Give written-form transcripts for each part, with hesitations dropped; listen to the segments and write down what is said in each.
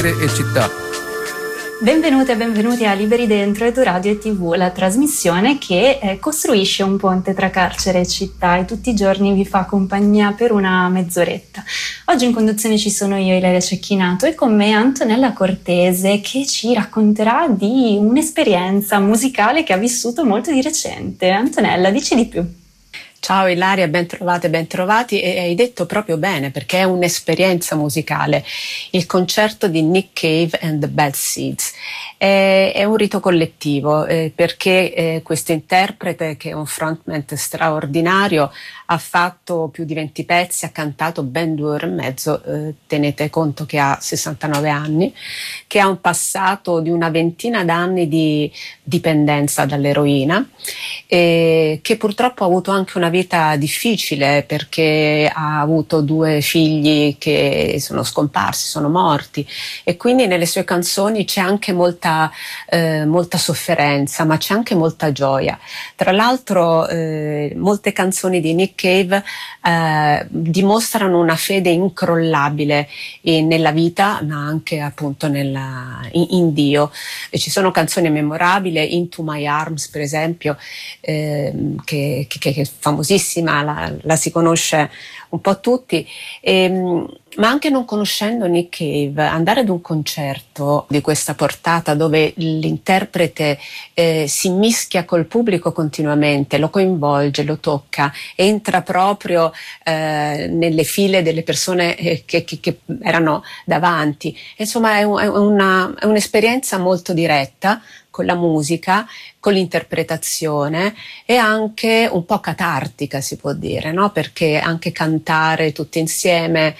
carcere e città. Benvenute e benvenuti a Liberi Dentro Radio e TV, la trasmissione che costruisce un ponte tra carcere e città e tutti i giorni vi fa compagnia per una mezz'oretta. Oggi in conduzione ci sono io, Ilaria Cecchinato, e con me Antonella Cortese, che ci racconterà di un'esperienza musicale che ha vissuto molto di recente. Antonella, dici di più. Ciao Ilaria, ben trovate, ben trovati, e hai detto proprio bene, perché è un'esperienza musicale. Il concerto di Nick Cave and the Bad Seeds è un rito collettivo, perché questo interprete, che è un frontman straordinario, ha fatto più di 20 pezzi, ha cantato ben 2 ore e mezzo, tenete conto che ha 69 anni, che ha un passato di una ventina d'anni di dipendenza dall'eroina, che purtroppo ha avuto anche una vita difficile, perché ha avuto 2 figli che sono scomparsi, sono morti, e quindi nelle sue canzoni c'è anche molta sofferenza, ma c'è anche molta gioia. Tra l'altro molte canzoni di Nick Cave dimostrano una fede incrollabile nella vita, ma anche appunto in Dio. E ci sono canzoni memorabili, Into My Arms per esempio, che è famosissima, la si conosce un po' tutti, ma anche non conoscendo Nick Cave, andare ad un concerto di questa portata dove l'interprete si mischia col pubblico continuamente, lo coinvolge, lo tocca, entra proprio nelle file delle persone che erano davanti. Insomma è un'esperienza molto diretta con la musica, con l'interpretazione, e anche un po' catartica, si può dire, no? Perché anche cantare tutti insieme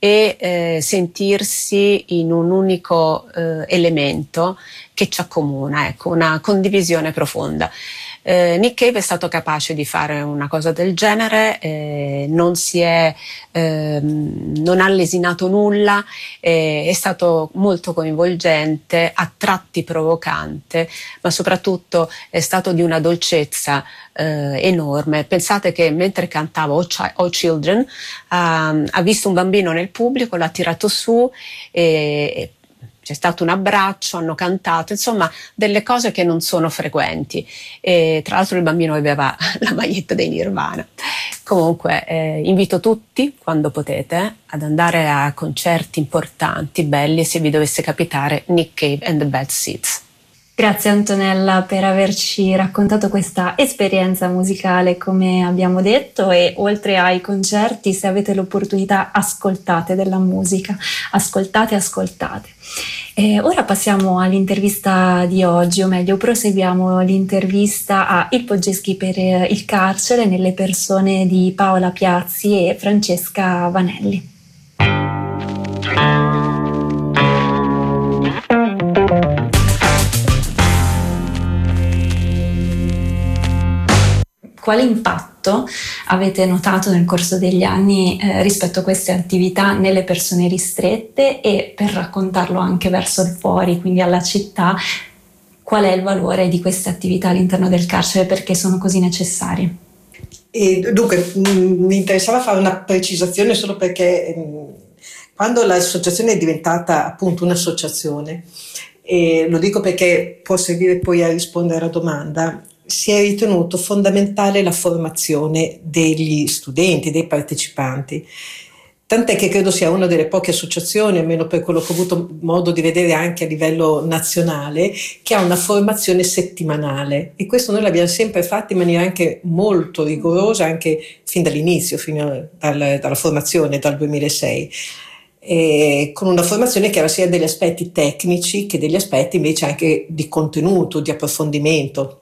e sentirsi in un unico elemento che ci accomuna, ecco, una condivisione profonda. Nick Cave è stato capace di fare una cosa del genere, non ha lesinato nulla, è stato molto coinvolgente, a tratti provocante, ma soprattutto è stato di una dolcezza enorme. Pensate che mentre cantava Oh Children ha visto un bambino nel pubblico, l'ha tirato su e c'è stato un abbraccio, hanno cantato, insomma delle cose che non sono frequenti. E tra l'altro il bambino aveva la maglietta dei Nirvana. Comunque invito tutti, quando potete, ad andare a concerti importanti, belli, e se vi dovesse capitare Nick Cave and the Bad Seeds. Grazie Antonella per averci raccontato questa esperienza musicale, come abbiamo detto, e oltre ai concerti, se avete l'opportunità, ascoltate della musica, ascoltate. E ora passiamo all'intervista di oggi, o meglio proseguiamo l'intervista a Il Poggeschi per il carcere, nelle persone di Paola Piazzi e Francesca Vanelli. Quale impatto avete notato nel corso degli anni rispetto a queste attività nelle persone ristrette, e per raccontarlo anche verso il fuori, quindi alla città, qual è il valore di queste attività all'interno del carcere, perché sono così necessarie? E dunque mi interessava fare una precisazione, solo perché quando l'associazione è diventata appunto un'associazione, e lo dico perché può servire poi a rispondere alla domanda, si è ritenuto fondamentale la formazione degli studenti, dei partecipanti, tant'è che credo sia una delle poche associazioni, almeno per quello che ho avuto modo di vedere anche a livello nazionale, che ha una formazione settimanale, e questo noi l'abbiamo sempre fatto in maniera anche molto rigorosa, anche fin dall'inizio, dalla formazione, dal 2006. Con una formazione che aveva sia degli aspetti tecnici che degli aspetti invece anche di contenuto, di approfondimento.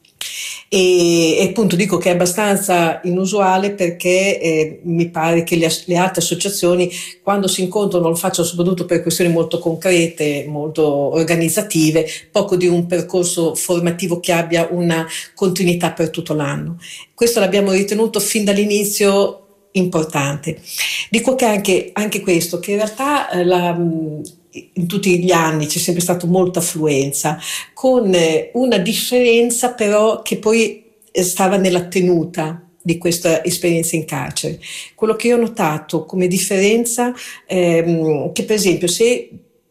E appunto dico che è abbastanza inusuale, perché mi pare che le altre associazioni, quando si incontrano, lo facciano soprattutto per questioni molto concrete, molto organizzative, poco di un percorso formativo che abbia una continuità per tutto l'anno. Questo l'abbiamo ritenuto fin dall'inizio importante. Dico che anche questo, che in realtà in tutti gli anni c'è sempre stata molta affluenza, con una differenza però che poi stava nella tenuta di questa esperienza in carcere. Quello che io ho notato come differenza, che per esempio se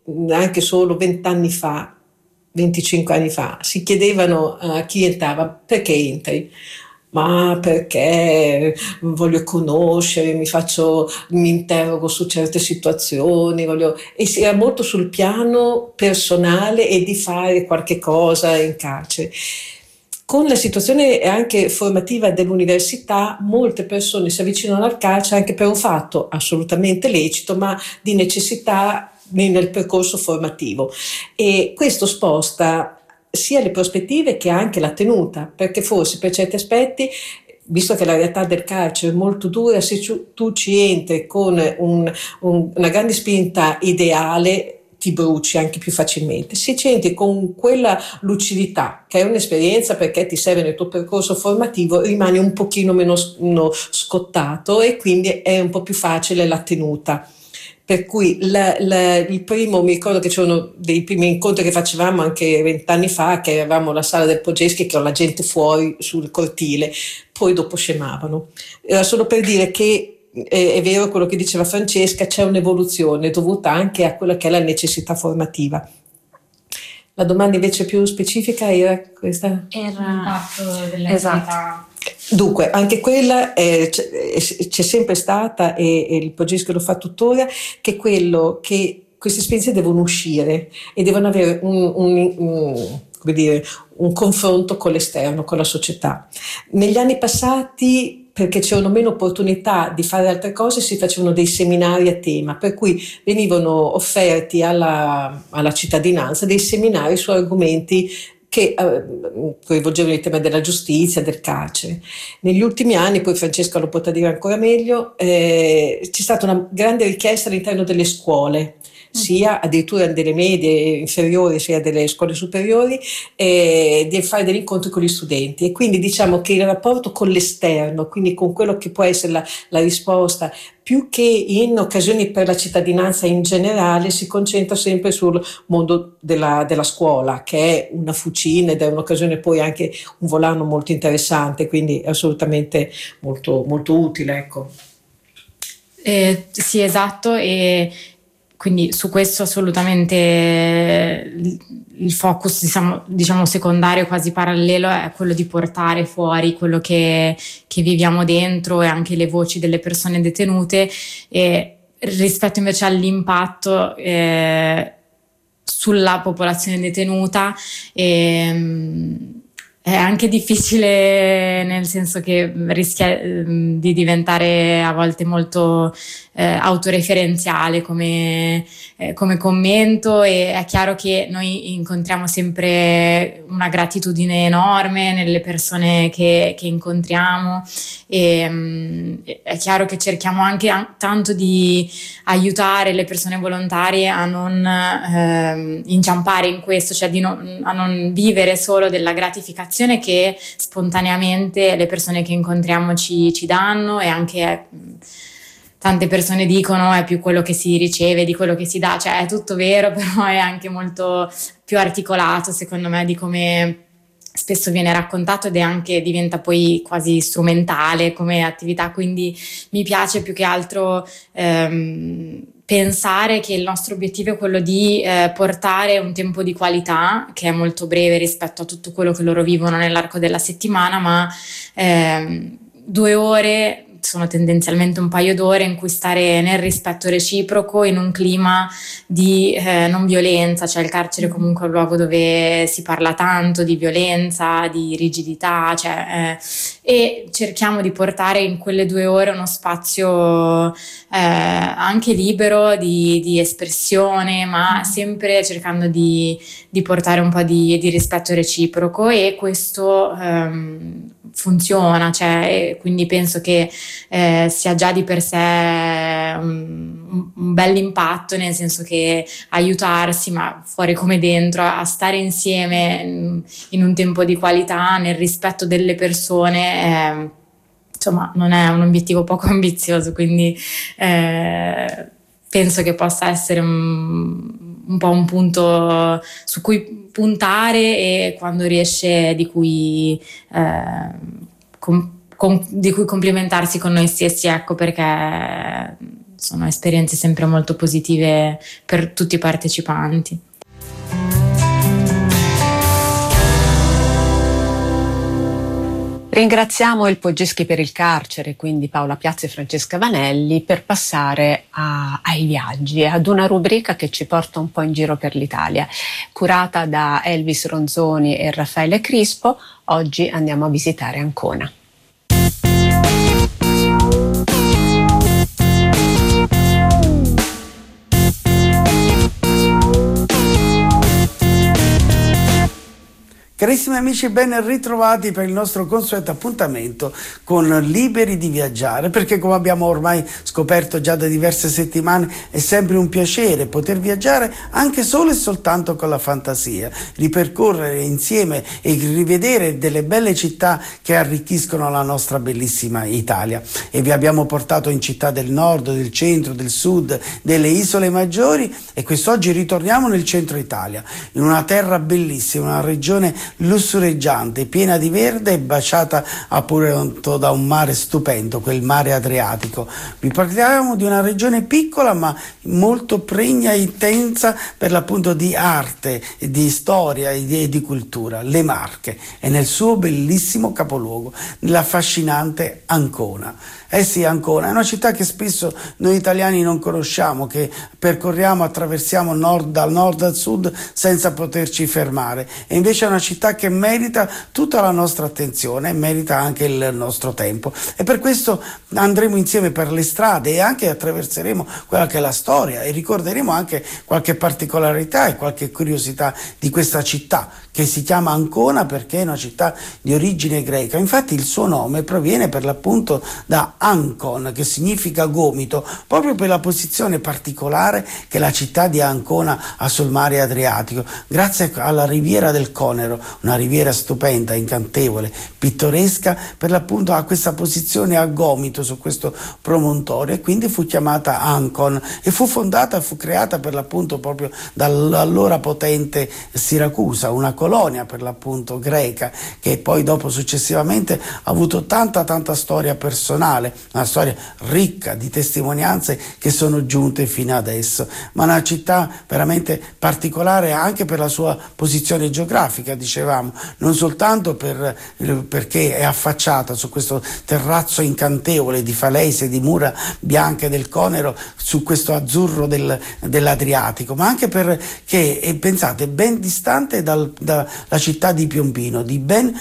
anche solo 20 anni fa, 25 anni fa, si chiedevano a chi entrava: perché entri? Ma perché voglio conoscere, mi interrogo su certe situazioni, e si era molto sul piano personale e di fare qualche cosa in carcere. Con la situazione anche formativa dell'università, molte persone si avvicinano al carcere anche per un fatto assolutamente lecito, ma di necessità nel percorso formativo, e questo sposta sia le prospettive che anche la tenuta, perché forse per certi aspetti, visto che la realtà del carcere è molto dura, se tu ci entri con una grande spinta ideale ti bruci anche più facilmente. Se ci entri con quella lucidità, che è un'esperienza perché ti serve nel tuo percorso formativo, rimani un pochino meno scottato e quindi è un po' più facile la tenuta. Per cui il primo, mi ricordo che c'erano dei primi incontri che facevamo anche 20 anni fa, che eravamo alla sala del Pogeschi con la gente fuori sul cortile, poi dopo scemavano. Era solo per dire che è vero quello che diceva Francesca, c'è un'evoluzione dovuta anche a quella che è la necessità formativa. La domanda invece più specifica era questa? Era l'impatto dell'attività. Esatto. Dunque, anche quella c'è sempre stata, e il Pogeschi lo fa tuttora, che è quello che queste esperienze devono uscire e devono avere come dire, un confronto con l'esterno, con la società. Negli anni passati, perché c'erano meno opportunità di fare altre cose, si facevano dei seminari a tema, per cui venivano offerti alla cittadinanza dei seminari su argomenti che coinvolgevano il tema della giustizia, del carcere. Negli ultimi anni, poi Francesca lo potrà dire ancora meglio, c'è stata una grande richiesta all'interno delle scuole, sia addirittura delle medie inferiori sia delle scuole superiori, di fare degli incontri con gli studenti, e quindi diciamo che il rapporto con l'esterno, quindi con quello che può essere la risposta, più che in occasioni per la cittadinanza in generale, si concentra sempre sul mondo della scuola, che è una fucina ed è un'occasione poi anche un volano molto interessante, quindi assolutamente molto, molto utile, ecco. Sì, esatto, e quindi su questo assolutamente il focus, diciamo secondario, quasi parallelo, è quello di portare fuori quello che viviamo dentro e anche le voci delle persone detenute, e rispetto invece all'impatto sulla popolazione detenuta è anche difficile, nel senso che rischia di diventare a volte molto autoreferenziale come commento, e è chiaro che noi incontriamo sempre una gratitudine enorme nelle persone che incontriamo, e è chiaro che cerchiamo anche tanto di aiutare le persone volontarie a non inciampare in questo, cioè a non vivere solo della gratificazione che spontaneamente le persone che incontriamo ci danno, e anche tante persone dicono è più quello che si riceve di quello che si dà, cioè è tutto vero, però è anche molto più articolato secondo me di come spesso viene raccontato, ed è anche diventa poi quasi strumentale come attività. Quindi mi piace più che altro pensare che il nostro obiettivo è quello di portare un tempo di qualità che è molto breve rispetto a tutto quello che loro vivono nell'arco della settimana, ma 2 ore sono tendenzialmente un paio d'ore in cui stare nel rispetto reciproco, in un clima di non violenza, cioè il carcere comunque è un luogo dove si parla tanto di violenza, di rigidità, e cerchiamo di portare in quelle 2 ore uno spazio anche libero di espressione, ma sempre cercando di portare un po' di rispetto reciproco, e questo funziona, cioè, quindi penso che sia già di per sé un bel impatto, nel senso che aiutarsi, ma fuori come dentro, a stare insieme in un tempo di qualità, nel rispetto delle persone, insomma non è un obiettivo poco ambizioso, quindi penso che possa essere un po' un punto su cui puntare, e quando riesce di cui complimentarsi con noi stessi, ecco, perché sono esperienze sempre molto positive per tutti i partecipanti. Ringraziamo il Poggeschi per il carcere, quindi Paola Piazza e Francesca Vanelli, per passare ai viaggi, ad una rubrica che ci porta un po' in giro per l'Italia. Curata da Elvis Ronzoni e Raffaele Crispo, oggi andiamo a visitare Ancona. Carissimi amici, ben ritrovati per il nostro consueto appuntamento con Liberi di Viaggiare, perché come abbiamo ormai scoperto già da diverse settimane è sempre un piacere poter viaggiare anche solo e soltanto con la fantasia, ripercorrere insieme e rivedere delle belle città che arricchiscono la nostra bellissima Italia. E vi abbiamo portato in città del nord, del centro, del sud, delle isole maggiori, e quest'oggi ritorniamo nel centro Italia, in una terra bellissima, una regione lussureggiante, piena di verde e baciata appunto da un mare stupendo, quel mare Adriatico. Vi parliamo di una regione piccola ma molto pregna e intensa per l'appunto di arte, di storia e di cultura, le Marche, e nel suo bellissimo capoluogo, l'affascinante Ancona. Eh sì, Ancona è una città che spesso noi italiani non conosciamo, che percorriamo, attraversiamo dal nord al sud senza poterci fermare, e invece è una città che merita tutta la nostra attenzione e merita anche il nostro tempo, e per questo andremo insieme per le strade e anche attraverseremo quella che è la storia e ricorderemo anche qualche particolarità e qualche curiosità di questa città, che si chiama Ancona perché è una città di origine greca. Infatti il suo nome proviene per l'appunto da Ancon, che significa gomito, proprio per la posizione particolare che la città di Ancona ha sul mare Adriatico, grazie alla riviera del Conero, una riviera stupenda, incantevole, pittoresca, per l'appunto ha questa posizione a gomito su questo promontorio, e quindi fu chiamata Ancon, e fu creata per l'appunto proprio dall'allora potente Siracusa, una colonia per l'appunto greca, che poi dopo successivamente ha avuto tanta storia personale, una storia ricca di testimonianze che sono giunte fino adesso, ma una città veramente particolare anche per la sua posizione geografica, dicevamo, non soltanto perché è affacciata su questo terrazzo incantevole di falese, di mura bianche del Conero, su questo azzurro dell'Adriatico, ma anche perché, pensate, ben distante dalla città di Piombino, di ben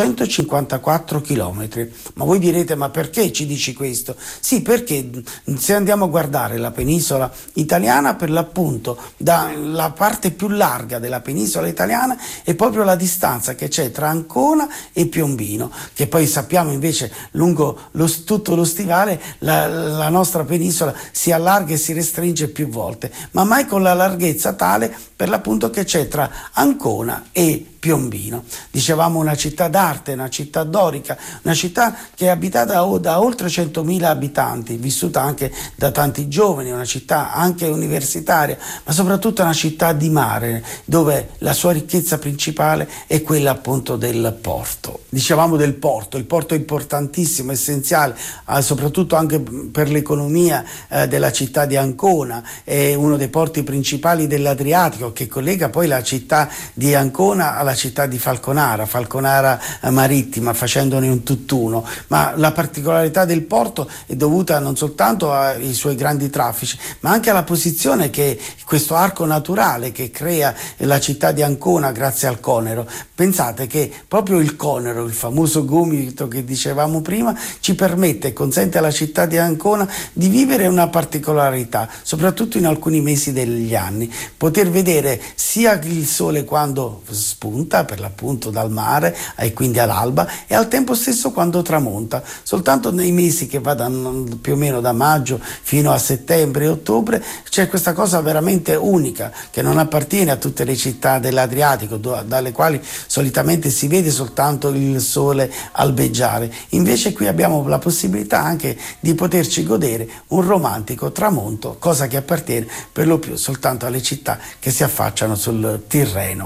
254 chilometri. Ma voi direte, ma perché ci dici questo? Sì, perché se andiamo a guardare la penisola italiana, per l'appunto, la parte più larga della penisola italiana è proprio la distanza che c'è tra Ancona e Piombino, che poi sappiamo invece lungo tutto lo stivale la nostra penisola si allarga e si restringe più volte, ma mai con la larghezza tale per l'appunto che c'è tra Ancona e Piombino. Dicevamo una città d'arte, una città dorica, una città che è abitata da oltre 100.000 abitanti, vissuta anche da tanti giovani, una città anche universitaria, ma soprattutto una città di mare, dove la sua ricchezza principale è quella appunto del porto. Dicevamo del porto, il porto è importantissimo, essenziale, soprattutto anche per l'economia della città di Ancona, è uno dei porti principali dell'Adriatico, che collega poi la città di Ancona alla città di Falconara marittima, facendone un tutt'uno. Ma la particolarità del porto è dovuta non soltanto ai suoi grandi traffici, ma anche alla posizione che questo arco naturale che crea la città di Ancona grazie al Conero. Pensate che proprio il Conero, il famoso gomito che dicevamo prima, ci permette e consente alla città di Ancona di vivere una particolarità, soprattutto in alcuni mesi degli anni, poter vedere sia il sole quando spunta per l'appunto dal mare e quindi all'alba, e al tempo stesso quando tramonta. Soltanto nei mesi che vanno più o meno da maggio fino a settembre e ottobre c'è questa cosa veramente unica che non appartiene a tutte le città dell'Adriatico, dalle quali solitamente si vede soltanto il sole albeggiare. Invece qui abbiamo la possibilità anche di poterci godere un romantico tramonto, cosa che appartiene per lo più soltanto alle città che si affacciano sul Tirreno.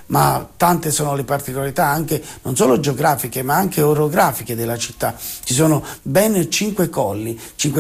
ma tante sono le particolarità anche non solo geografiche ma anche orografiche della città. Ci sono ben 5 colli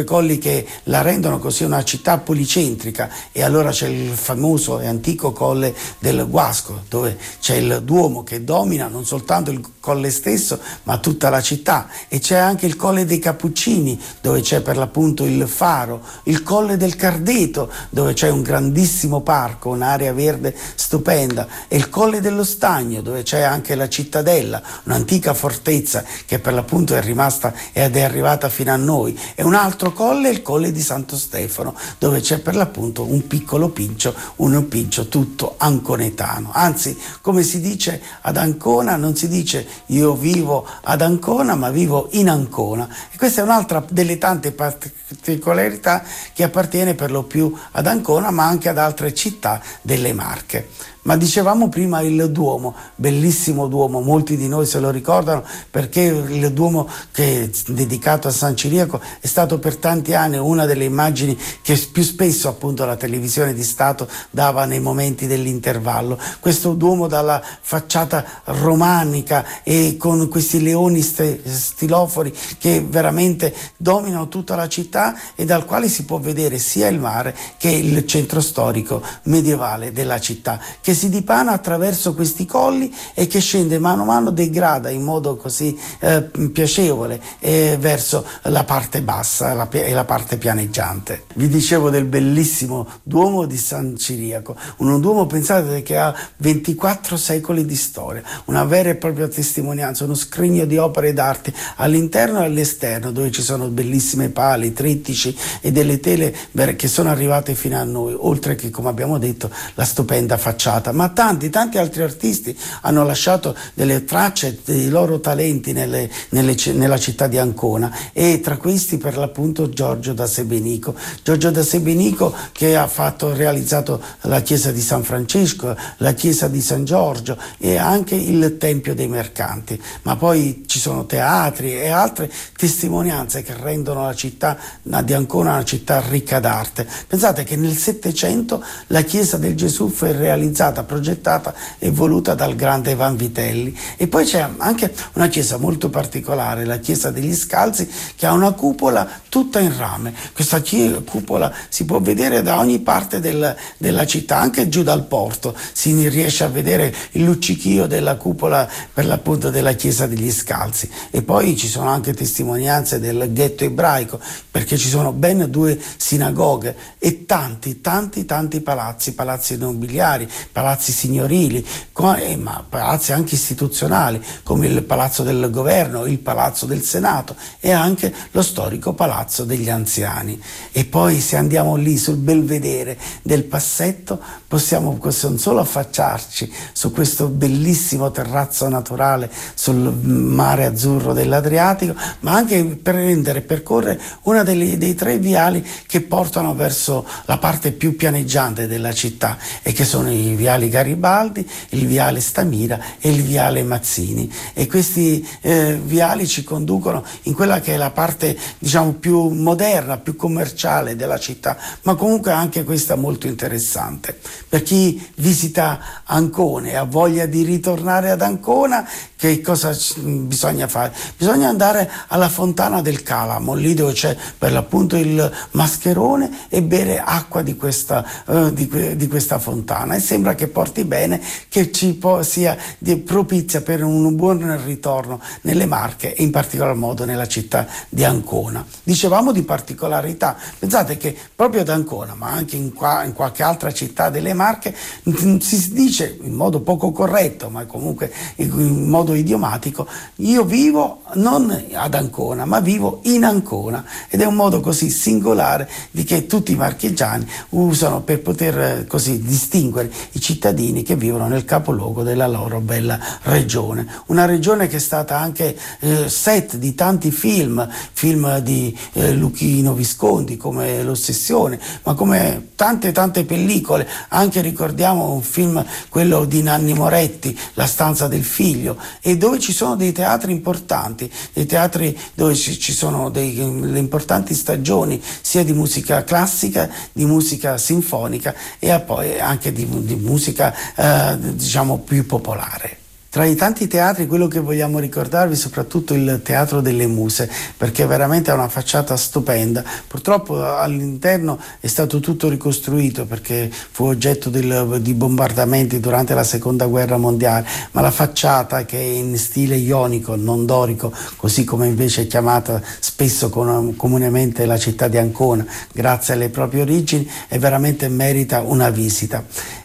che la rendono così una città policentrica, e allora c'è il famoso e antico colle del Guasco, dove c'è il Duomo che domina non soltanto il colle stesso ma tutta la città, e c'è anche il colle dei Cappuccini dove c'è per l'appunto il faro, il colle del Cardeto dove c'è un grandissimo parco, un'area verde stupenda, e il colle dello Stagno dove c'è anche la cittadella, un'antica fortezza che per l'appunto è rimasta ed è arrivata fino a noi, e un altro colle è il colle di Santo Stefano dove c'è per l'appunto un piccolo pincio, un pincio tutto anconetano. Anzi, come si dice ad Ancona, non si dice io vivo ad Ancona ma vivo in Ancona, e questa è un'altra delle tante particolarità che appartiene per lo più ad Ancona ma anche ad altre città delle Marche. Ma dicevamo prima il Duomo, bellissimo Duomo, molti di noi se lo ricordano perché il Duomo che è dedicato a San Ciriaco è stato per tanti anni una delle immagini che più spesso appunto la televisione di Stato dava nei momenti dell'intervallo. Questo Duomo dalla facciata romanica e con questi leoni stilofori che veramente dominano tutta la città e dal quale si può vedere sia il mare che il centro storico medievale della città, che si dipana attraverso questi colli e che scende mano a mano, degrada in modo così piacevole verso la parte bassa e la parte pianeggiante. Vi dicevo del bellissimo Duomo di San Ciriaco, un Duomo, pensate, che ha 24 secoli di storia, una vera e propria testimonianza, uno scrigno di opere d'arte all'interno e all'esterno, dove ci sono bellissime pali, trittici e delle tele che sono arrivate fino a noi, oltre che, come abbiamo detto, la stupenda facciata. Ma tanti altri artisti hanno lasciato delle tracce dei loro talenti nella città di Ancona, e tra questi per l'appunto Giorgio da Sebenico che ha realizzato la chiesa di San Francesco, la chiesa di San Giorgio e anche il Tempio dei Mercanti. Ma poi ci sono teatri e altre testimonianze che rendono la città di Ancona una città ricca d'arte. Pensate che nel Settecento la chiesa del Gesù fu realizzata, progettata e voluta dal grande Vanvitelli. E poi c'è anche una chiesa molto particolare, la chiesa degli Scalzi, che ha una cupola tutta in rame. Questa cupola si può vedere da ogni parte della città, anche giù dal porto si riesce a vedere il luccichio della cupola per l'appunto della chiesa degli Scalzi. E poi ci sono anche testimonianze del ghetto ebraico, perché ci sono ben 2 sinagoghe e tanti palazzi nobiliari, palazzi signorili, ma palazzi anche istituzionali come il Palazzo del Governo, il Palazzo del Senato e anche lo storico Palazzo degli Anziani. E poi se andiamo lì sul belvedere del Passetto possiamo non solo affacciarci su questo bellissimo terrazzo naturale sul mare azzurro dell'Adriatico, ma anche percorrere uno dei 3 viali che portano verso la parte più pianeggiante della città, e che sono i viali Garibaldi, il viale Stamira e il viale Mazzini. E questi viali ci conducono in quella che è la parte, diciamo, più moderna, più commerciale della città, ma comunque anche questa molto interessante. Per chi visita Ancona e ha voglia di ritornare ad Ancona, che cosa bisogna fare? Bisogna andare alla Fontana del Calamo, lì dove c'è per l'appunto il mascherone, e bere acqua di questa fontana, e sembra che porti bene, che sia propizia per un buon ritorno nelle Marche e in particolar modo nella città di Ancona. Dicevamo di particolarità, pensate che proprio ad Ancona, ma anche in qualche altra città delle Marche, si dice in modo poco corretto, ma comunque in modo idiomatico, io vivo non ad Ancona ma vivo in Ancona, ed è un modo così singolare di che tutti i marchigiani usano per poter così distinguere i cittadini che vivono nel capoluogo della loro bella regione, una regione che è stata anche set di tanti film di Luchino Visconti, come L'Ossessione, ma come tante pellicole. Anche ricordiamo un film, quello di Nanni Moretti, La stanza del figlio, e dove ci sono dei teatri importanti, dei teatri dove ci sono le importanti stagioni sia di musica classica, di musica sinfonica e poi anche di musica diciamo più popolare. Tra i tanti teatri, quello che vogliamo ricordarvi è soprattutto il Teatro delle Muse, perché veramente ha una facciata stupenda. Purtroppo all'interno è stato tutto ricostruito perché fu oggetto di bombardamenti durante la Seconda Guerra Mondiale, ma la facciata, che è in stile ionico, non dorico, così come invece è chiamata spesso comunemente la città di Ancona, grazie alle proprie origini, e veramente merita una visita.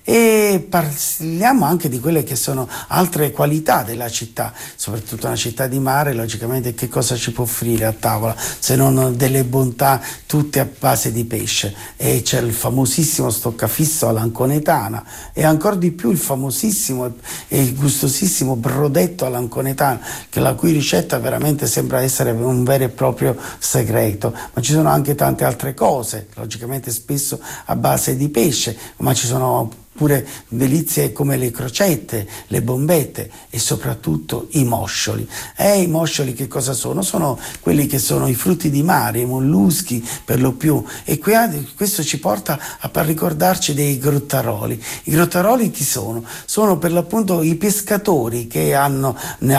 E parliamo anche di quelle che sono altre qualità della città, soprattutto una città di mare. Logicamente che cosa ci può offrire a tavola se non delle bontà tutte a base di pesce? E c'è il famosissimo stoccafisso all'anconetana, e ancora di più il famosissimo e gustosissimo brodetto all'anconetana, che la cui ricetta veramente sembra essere un vero e proprio segreto. Ma ci sono anche tante altre cose, logicamente spesso a base di pesce, ma ci sono pure delizie come le crocette, le bombette e soprattutto i moscioli. I moscioli che cosa sono? Sono quelli che sono i frutti di mare, i molluschi per lo più, e questo ci porta a ricordarci dei grottaroli. I grottaroli chi sono? Sono per l'appunto i pescatori che hanno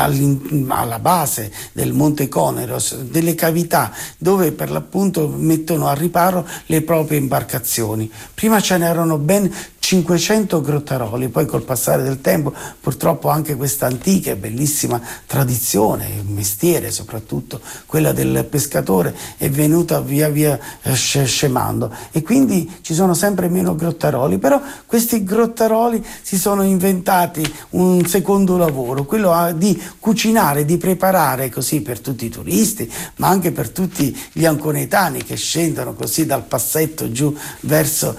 alla base del Monte Conero delle cavità dove per l'appunto mettono a riparo le proprie imbarcazioni. Prima ce n'erano ben 500 grottaroli, poi col passare del tempo purtroppo anche questa antica e bellissima tradizione, mestiere soprattutto quella del pescatore, è venuta via via scemando, e quindi ci sono sempre meno grottaroli. Però questi grottaroli si sono inventati un secondo lavoro, quello di cucinare, di preparare così per tutti i turisti, ma anche per tutti gli anconetani che scendono così dal passetto giù verso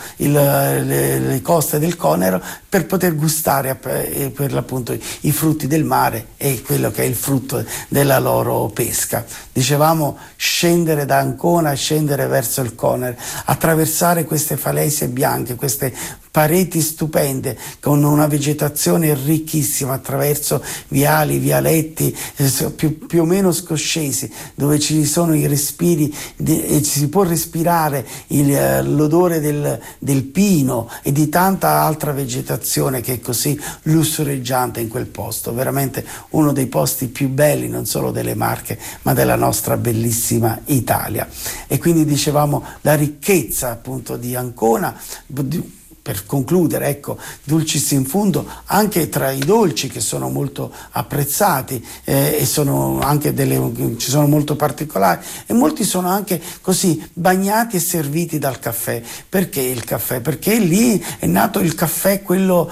le coste del Conero per poter gustare per l'appunto i frutti del mare e quello che è il frutto della loro pesca. Dicevamo scendere da Ancona, scendere verso il Conero, attraversare queste falesie bianche, queste pareti stupende con una vegetazione ricchissima attraverso viali, vialetti più o meno scoscesi, dove ci sono i respiri e ci si può respirare l'odore del pino e di tanta altra vegetazione che è così lussureggiante in quel posto. Veramente uno dei posti più belli non solo delle Marche ma della nostra bellissima Italia. E quindi dicevamo la ricchezza appunto di Ancona. Per concludere, ecco, dulcis in fundo, anche tra i dolci che sono molto apprezzati e sono anche ci sono molto particolari, e molti sono anche così bagnati e serviti dal caffè. Perché il caffè? Perché lì è nato il caffè quello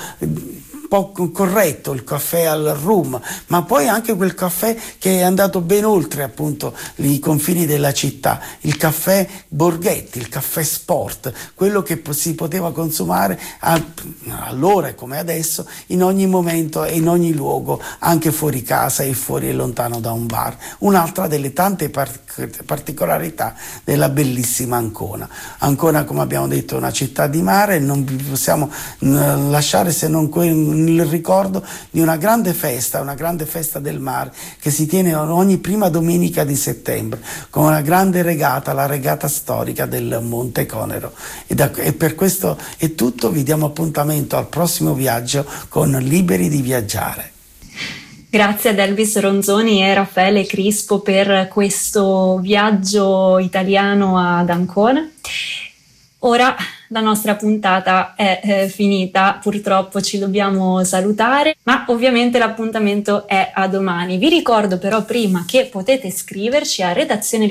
poco corretto, il caffè al rum, ma poi anche quel caffè che è andato ben oltre appunto i confini della città, il caffè Borghetti, il caffè sport, quello che si poteva consumare allora e come adesso in ogni momento e in ogni luogo, anche fuori casa e fuori e lontano da un bar. Un'altra delle tante particolarità della bellissima Ancona. Ancona, come abbiamo detto, è una città di mare, non vi possiamo lasciare se non il ricordo di una grande festa del mare che si tiene ogni prima domenica di settembre con una grande regata, la regata storica del Monte Conero. E per questo è tutto, vi diamo appuntamento al prossimo viaggio con Liberi di Viaggiare. Grazie ad Elvis Ronzoni e Raffaele Crispo per questo viaggio italiano ad Ancona. Ora la nostra puntata è finita, purtroppo ci dobbiamo salutare, ma ovviamente l'appuntamento è a domani. Vi ricordo però prima che potete scriverci a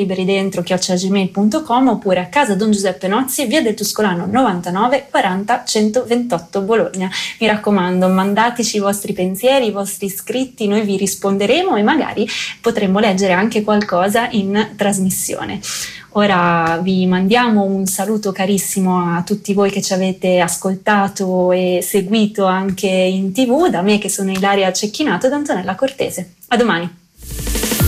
redazioneliberidentro@gmail.com oppure a casa Don Giuseppe Nozzi, via del Tuscolano 99 40 128 Bologna. Mi raccomando, mandateci i vostri pensieri, i vostri scritti, noi vi risponderemo e magari potremo leggere anche qualcosa in trasmissione. Ora vi mandiamo un saluto carissimo a tutti voi che ci avete ascoltato e seguito anche in TV, da me che sono Ilaria Cecchinato e da Antonella Cortese. A domani!